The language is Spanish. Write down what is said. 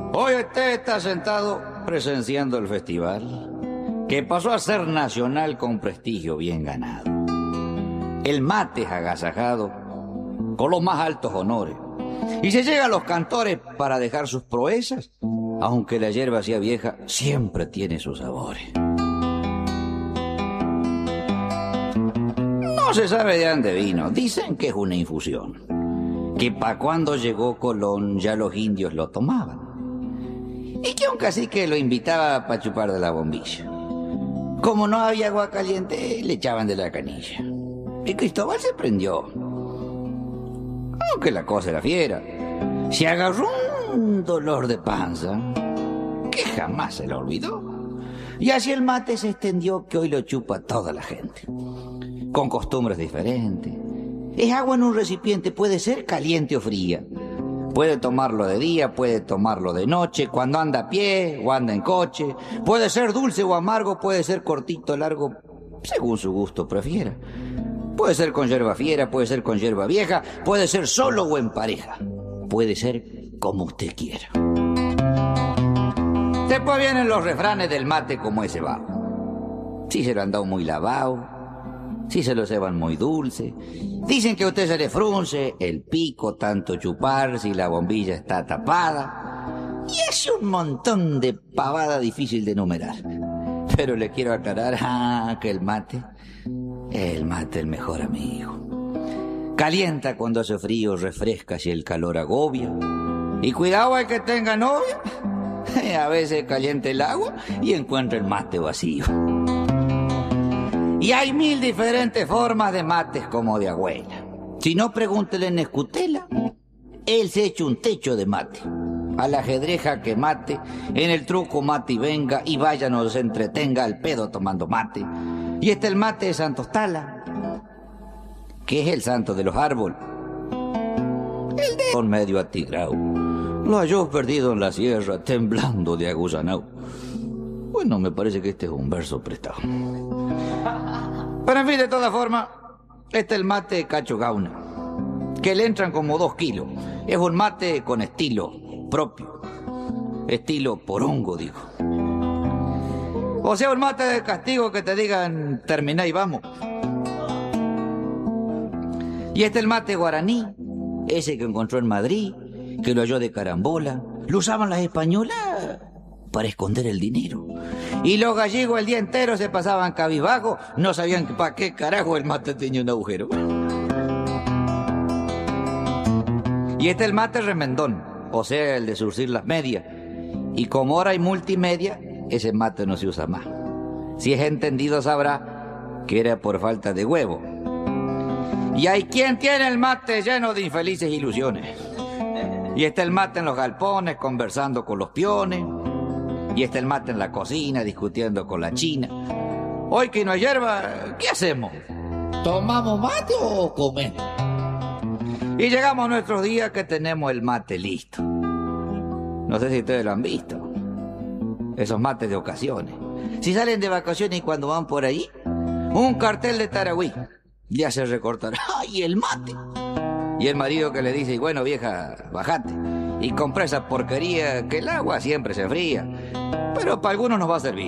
Hoy usted está sentado presenciando el festival, que pasó a ser nacional con prestigio bien ganado. El mate es agasajado con los más altos honores, y se llega a los cantores para dejar sus proezas, aunque la hierba sea vieja, siempre tiene sus sabores. No se sabe de dónde vino, dicen que es una infusión, que pa' cuando llegó Colón ya los indios lo tomaban, y que un cacique lo invitaba para chupar de la bombilla. Como no había agua caliente, le echaban de la canilla, y Cristóbal se prendió. Aunque la cosa era fiera, se agarró un dolor de panza que jamás se le olvidó. Y así el mate se extendió que hoy lo chupa toda la gente, con costumbres diferentes. Es agua en un recipiente, puede ser caliente o fría. Puede tomarlo de día, puede tomarlo de noche, cuando anda a pie o anda en coche. Puede ser dulce o amargo, puede ser cortito o largo, según su gusto prefiera. Puede ser con yerba fiera, puede ser con yerba vieja, puede ser solo o en pareja. Puede ser como usted quiera. Después vienen los refranes del mate como ese bajo. Si se lo han dado muy lavado, si se lo ceban muy dulce. Dicen que a usted se le frunce el pico tanto chupar si la bombilla está tapada. Y es un montón de pavada difícil de enumerar. Pero le quiero aclarar que el mate el mejor amigo. Calienta cuando hace frío, refresca si el calor agobia. Y cuidado al que tenga novia. A veces calienta el agua y encuentra el mate vacío. Y hay 1000 diferentes formas de mates como de abuela. Si no, pregúntele en Escutela. Él se echa un techo de mate. A la ajedreja que mate, en el truco mate y venga, y vaya nos entretenga al pedo tomando mate. Y está el mate de Santos Tala, que es el santo de los árboles. El de con medio atigrao, lo halló perdido en la sierra, temblando de aguzanao. Bueno, me parece que este es un verso prestado. Pero en fin, de todas formas, este es el mate de Cacho Gauna, que le entran como 2 kilos. Es un mate con estilo propio, estilo porongo, digo. O sea, un mate de castigo que te digan, terminá y vamos. Y este es el mate guaraní, ese que encontró en Madrid, que lo halló de carambola. Lo usaban las españolas para esconder el dinero. Y los gallegos el día entero se pasaban cabizbajo, no sabían para qué carajo el mate tenía un agujero. Y este es el mate remendón, o sea, el de surcir las medias. Y como ahora hay multimedia, ese mate no se usa más. Si es entendido sabrá que era por falta de huevo. Y hay quien tiene el mate lleno de infelices ilusiones. Y está el mate en los galpones conversando con los peones. Y está el mate en la cocina discutiendo con la china. Hoy que no hay hierba, ¿qué hacemos? ¿Tomamos mate o comemos? Y llegamos a nuestros días que tenemos el mate listo. No sé si ustedes lo han visto. Esos mates de ocasiones. Si salen de vacaciones y cuando van por ahí, un cartel de Taragüí ya se recortar. ¡Ay, el mate! Y el marido que le dice, y bueno, vieja, bajate y compra esa porquería que el agua siempre se enfría, pero para algunos nos va a servir.